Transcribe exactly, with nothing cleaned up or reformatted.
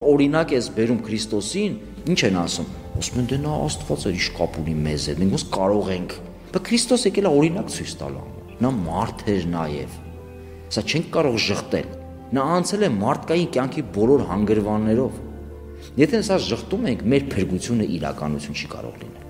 օրինակ ես բերում Քրիստոսին, ինչ են ասում։ Ասում են դե նա Աստված է, ինչ կապ ունի մեզ հետ, մենք ոնց կարող ենք։ Բայց Քրիստոս եկել է օրինակ ցույց տալու համար։ Նա մարդ էր նաև։ Սա չենք կարող ժխտել։ Նա անցել է մարդկային կյանքի բոլոր հանգրվաններով։ Եթե սա ժխտում ենք, մեր փրկությունը իրականություն չի կարող լինել։